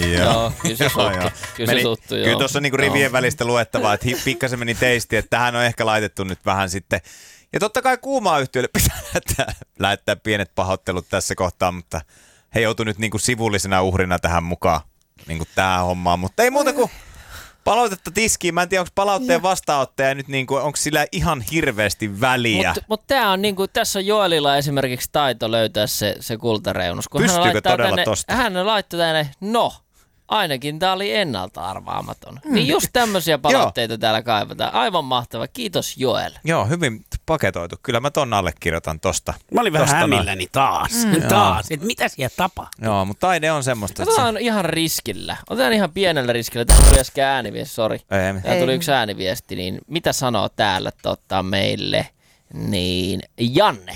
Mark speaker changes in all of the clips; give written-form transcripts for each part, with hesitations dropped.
Speaker 1: Joo, kyllä se suttu.
Speaker 2: Kyllä tuossa on niinku rivien välistä luettavaa, että pikkasen meni teisti, että tähän on ehkä laitettu nyt vähän sitten. Ja totta kai Kuumaa yhtiölle pitää lähettää pienet pahoittelut tässä kohtaa, mutta he joutuivat nyt niinku sivullisena uhrina tähän mukaan niinku tähän hommaan. Mutta ei muuta kuin palautetta tiskiin. Mä en tiedä, onko palautteen vastaanottaja nyt niinku, onko sillä ihan hirveästi väliä.
Speaker 1: Mutta tää on niinku, tässä on Joelilla esimerkiksi taito löytää se kultareunus. Kun
Speaker 2: pystyykö todella tosta?
Speaker 1: Hän laittoi tänne, ainakin tää oli ennalta arvaamaton. Niin just tämmöisiä palautteita täällä kaivataan. Aivan mahtava. Kiitos Joel.
Speaker 2: Joo, hyvin paketoitu. Kyllä mä ton allekirjoitan tosta.
Speaker 3: Mä olin vähän hämilläni taas. Että mitä siellä tapahtuu?
Speaker 2: Joo, mutta taide on semmoista.
Speaker 1: Otetaan ihan riskillä. Otetaan ihan pienellä riskillä. Täällä tuli äsken ääniviesti, sori. Täällä tuli yksi ääniviesti, niin mitä sanoo täällä meille? Niin, Janne.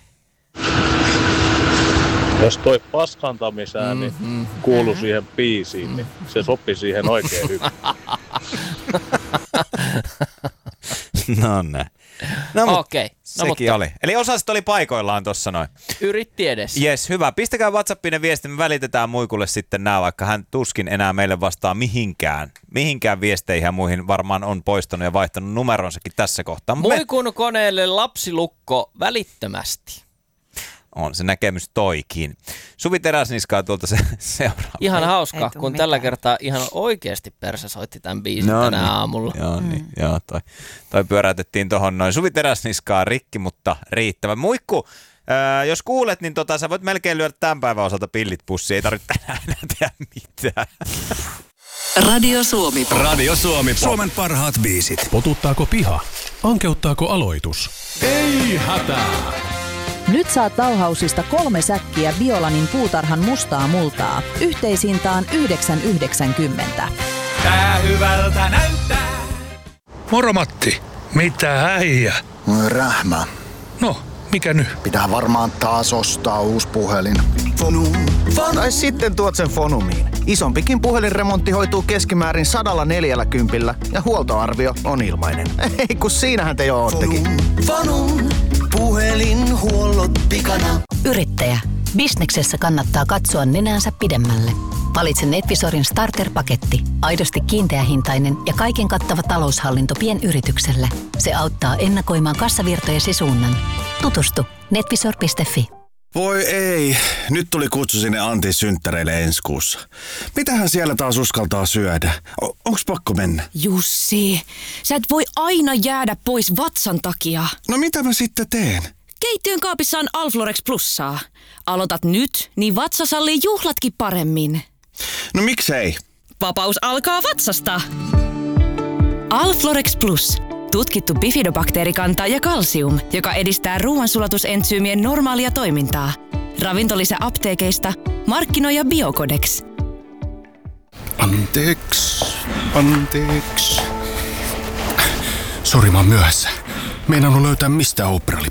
Speaker 4: Jos toi paskantamisääni kuului siihen biisiin, niin se sopi siihen oikein hyvin.
Speaker 2: No näin. No,
Speaker 1: okei.
Speaker 2: Sekin oli. Eli osasto oli paikoillaan tossa noin.
Speaker 1: Yritti edes.
Speaker 2: Jes, hyvä. Pistäkää WhatsAppiin viesti, me välitetään Muikulle sitten nää, vaikka hän tuskin enää meille vastaa mihinkään. Mihinkään viesteihin ja muihin varmaan on poistanut ja vaihtanut numeronsakin tässä kohtaa.
Speaker 1: Muikun koneelle lapsilukko välittömästi.
Speaker 2: On se näkemys toikin. Suvi Teräsniskaa tuolta seuraava.
Speaker 1: Ihan hauska, kun tällä kertaa ihan oikeasti Persä soitti tämän biisin tänä aamulla.
Speaker 2: Joo, toi pyöräytettiin tohon noin. Suvi Teräsniskaa rikki, mutta riittävä. Muikku, jos kuulet, niin sä voit melkein lyödä tämän päivän osalta pillit pussiin. Ei tarvitse enää tehdä mitään.
Speaker 5: Radio Suomi.
Speaker 6: Radio Suomi. Suomen parhaat biisit. Potuttaako piha? Ankeuttaako aloitus? Ei hätää.
Speaker 7: Nyt saat Bauhausista 3 säkkiä Biolanin puutarhan mustaa multaa. Yhteishintaan 9,90.
Speaker 6: Tää hyvältä näyttää.
Speaker 8: Moro Matti, mitä äijä?
Speaker 9: Rähmä.
Speaker 8: No, mikä nyt?
Speaker 9: Pitää varmaan taas ostaa uusi puhelin. Tai sitten tuot sen Fonumiin. Isompikin puhelinremontti hoituu keskimäärin 140 ja huoltoarvio on ilmainen. Ei kun siinähän te jo oottekin.
Speaker 10: Fonum. Puhelinhuollot pikana.
Speaker 5: Yrittäjä. Bisneksessä kannattaa katsoa nenänsä pidemmälle. Valitse Netvisorin starter-paketti. Aidosti kiinteähintainen ja kaiken kattava taloushallinto pienyritykselle. Se auttaa ennakoimaan kassavirtojesi suunnan. Tutustu netvisor.fi.
Speaker 11: Voi ei, nyt tuli kutsu sinne Antin synttäreille ensi kuussa. Mitähän siellä taas uskaltaa syödä? Onks pakko mennä?
Speaker 12: Jussi, sä et voi aina jäädä pois vatsan takia.
Speaker 11: No mitä mä sitten teen?
Speaker 12: Keittiön kaapissa on Alflorex Plussaa. Aloitat nyt, niin vatsa sallii juhlatkin paremmin.
Speaker 11: No miksei?
Speaker 12: Vapaus alkaa vatsasta. Alflorex Plus. Tutkittu bifidobakteerikanta ja kalsium, joka edistää ruoansulatusentsyymien normaalia toimintaa. Ravintolisä apteekeista, markkinoija Biocodex.
Speaker 6: Anteeksi. Sori, mä oon myöhässä. Meinannut löytää mistä oopperaliput.